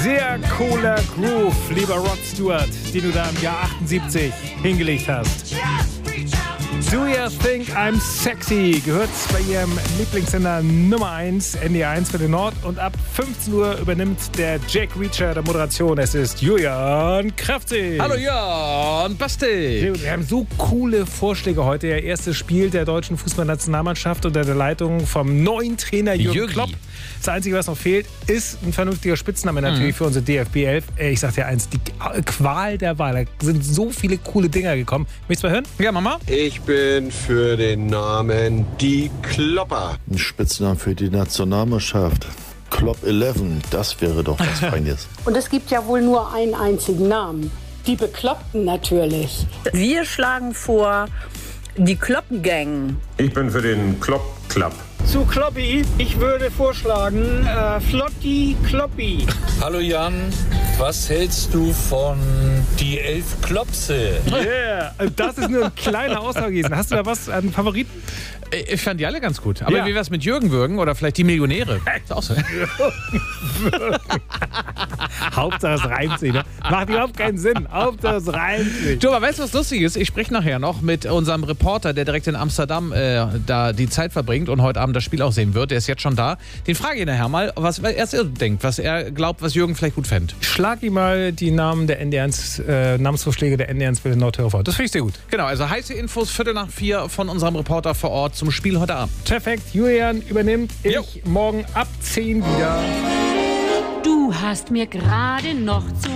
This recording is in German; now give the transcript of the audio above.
Sehr cooler Groove, lieber Rod Stewart, den du da im Jahr 78 hingelegt hast. Do You Think I'm Sexy gehört bei ihrem Lieblingssender Nummer 1, ND1 für den Nord. Und ab 15 Uhr übernimmt der Jack Reacher der Moderation. Es ist Julian Kraftzig. Hallo Jan, Basti. Wir haben so coole Vorschläge heute. Der erste Spiel der deutschen Fußballnationalmannschaft unter der Leitung vom neuen Trainer Jürgen Klopp. Das Einzige, was noch fehlt, ist ein vernünftiger Spitzname natürlich für unsere DFB 11. Ich sag dir eins, die Qual der Wahl. Da sind so viele coole Dinger gekommen. Möchtest du mal hören? Ja, Mama. Ich bin für den Namen Die Klopper. Ein Spitznamen für die Nationalmannschaft. Klopp 11, das wäre doch was Feines. Und es gibt ja wohl nur einen einzigen Namen. Die Bekloppten natürlich. Wir schlagen vor, die Klopp-Gang. Ich bin für den Klopp-Club. Zu Kloppi, ich würde vorschlagen, Flotti Kloppi. Hallo Jan, was hältst du von die 11 Klopse? Yeah, das ist nur ein kleiner Aussage gewesen. Hast du da was an Favoriten? Ich fand die alle ganz gut. Aber wie wär's mit Jürgen Würgen oder vielleicht die Millionäre? Ist auch so. Hauptsache es reimt sich. Ne? Macht überhaupt keinen Sinn. Hauptsache es reimt sich. Du, aber weißt du, was lustig ist? Ich spreche nachher noch mit unserem Reporter, der direkt in Amsterdam da die Zeit verbringt und heute Abend das Spiel auch sehen wird. Der ist jetzt schon da. Den frage ich nachher mal, was er denkt, was er glaubt, was Jürgen vielleicht gut fände. Schlag ihm mal die Namen der ND1, Namensvorschläge der ND1 für den Nordhörer vor. Das finde ich sehr gut. Genau, also heiße Infos 3:45 von unserem Reporter vor Ort zum Spiel heute Abend. Perfekt. Julian übernimmt. Ich morgen ab 10 wieder. Du hast mir gerade noch zu